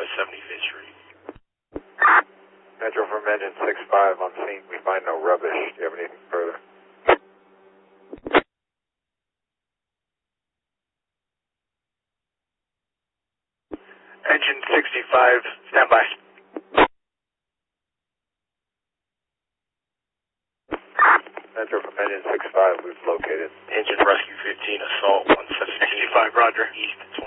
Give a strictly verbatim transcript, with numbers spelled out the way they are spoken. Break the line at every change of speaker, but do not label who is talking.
West seventy-fifth Street.
Metro from engine six five on scene. We find no rubbish. Do you have anything further?
Engine sixty-five, stand by.
Metro from engine six five, we've located.
Engine rescue fifteen, assault one seventeen.
sixty-five, roger.
East